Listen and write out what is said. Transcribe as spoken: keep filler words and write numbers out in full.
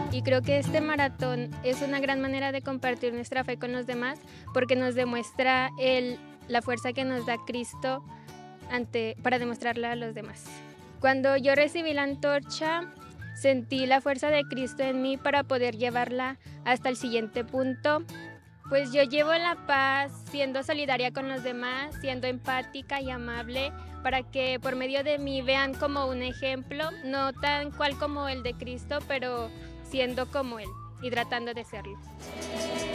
Y creo que este maratón es una gran manera de compartir nuestra fe con los demás, porque nos demuestra el la fuerza que nos da Cristo ante para demostrarla a los demás. Cuando yo recibí la antorcha, sentí la fuerza de Cristo en mí para poder llevarla hasta el siguiente punto. Pues yo llevo la paz siendo solidaria con los demás, siendo empática y amable, para que por medio de mí vean como un ejemplo, no tan cual como el de Cristo, pero siendo como Él y tratando de serlo.